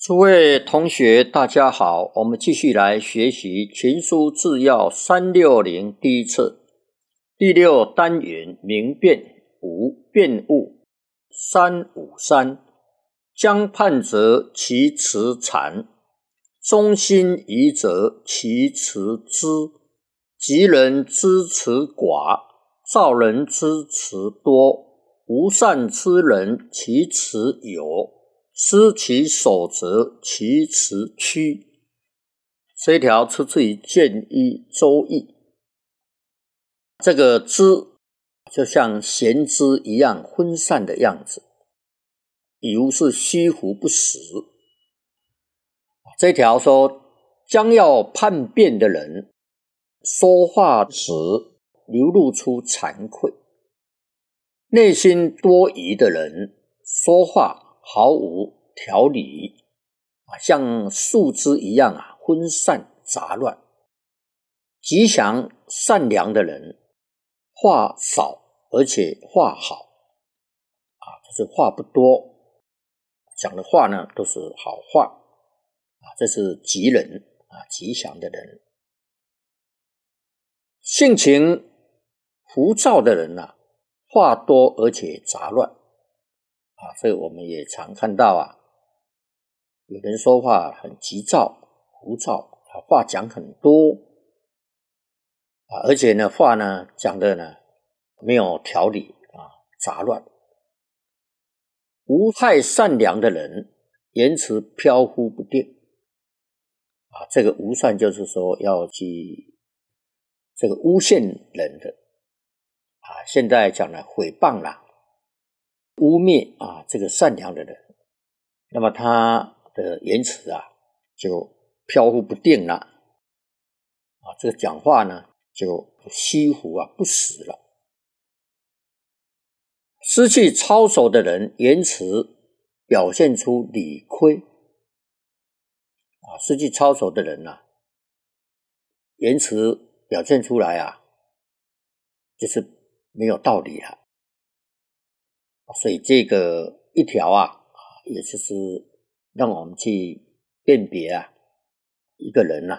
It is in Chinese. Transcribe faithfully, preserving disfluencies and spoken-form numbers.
诸位同学大家好，我们继续来学习群书治要三六零第一册第六单元明辩五辩误三五三将判则其辞残，忠心疑则其辞知，吉人之辞寡，造人之辞多，无善之人其辞有，失其守则其辞曲。这一条出自于建一周易。这个知就像弦枝一样分散的样子，犹是虚浮不实。这条说将要叛变的人说话时流露出惭愧，内心多疑的人说话毫无条理，像树枝一样啊分散杂乱。吉祥善良的人话少而且话好啊，就是话不多，讲的话呢都是好话啊，这是吉人啊，吉祥的人。性情浮躁的人啊，话多而且杂乱啊，所以我们也常看到啊，有人说话很急躁、浮躁，话讲很多啊，而且呢，话呢讲的呢没有条理啊，杂乱。无害善良的人，言辞飘忽不定啊，这个无善就是说要去这个诬陷人的啊，现在讲了诽谤啦，污蔑啊这个善良的人，那么他的言辞啊就飘忽不定了啊，这个讲话呢就虚浮啊不实了。失去操守的人，言辞表现出理亏啊，失去操守的人啊，言辞表现出来啊就是没有道理了。所以这个一条啊也就是让我们去辨别啊一个人啊